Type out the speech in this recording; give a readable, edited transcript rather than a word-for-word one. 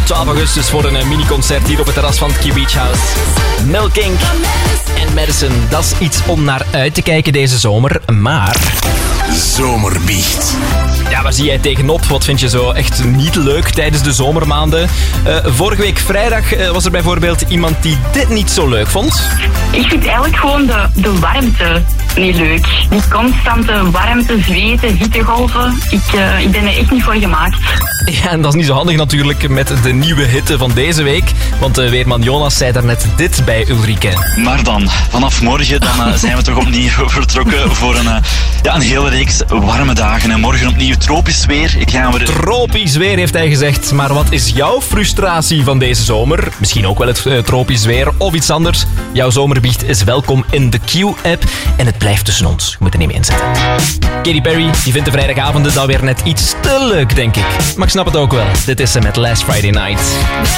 op 12 augustus voor een mini-concert hier op het terras van het Q Beach House. Milk Inc. en Madison, dat is iets om naar uit te kijken deze zomer, maar... Zomerbiecht. Ja, waar zie jij tegenop? Wat vind je zo echt niet leuk tijdens de zomermaanden? Vorige week vrijdag was er bijvoorbeeld iemand die dit niet zo leuk vond. Ik vind eigenlijk gewoon de warmte niet leuk. Die constante warmte, zweten, hittegolven. Ik ben er echt niet voor gemaakt. Ja, en dat is niet zo handig natuurlijk met de nieuwe hitte van deze week. Want weerman Jonas zei daarnet dit bij Ulrike. Maar dan, vanaf morgen dan, zijn we toch opnieuw vertrokken voor een hele reeks warme dagen. En morgen opnieuw tropisch weer. Tropisch weer, heeft hij gezegd. Maar wat is jouw frustratie van deze zomer? Misschien ook wel het tropisch weer of iets anders. Jouw zomerbiecht is welkom in de Q-app. En het blijft tussen ons. Je moet er niet mee inzetten. Katy Perry die vindt de vrijdagavonden dan weer net iets te leuk, denk ik. Maar ik snap het ook wel. Dit is ze met Last Friday Night.